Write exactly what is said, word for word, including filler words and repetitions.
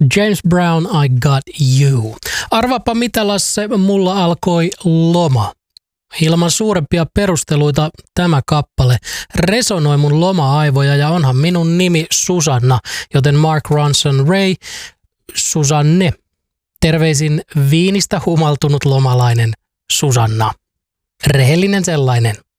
James Brown, I Got You. Arvaappa mitä, Lasse, mulla alkoi loma. Ilman suurempia perusteluita tämä kappale resonoi mun loma-aivoja ja onhan minun nimi Susanna, joten Mark Ronson Ray, Susanne. Terveisin Viinistä humaltunut lomalainen Susanna. Rehellinen sellainen.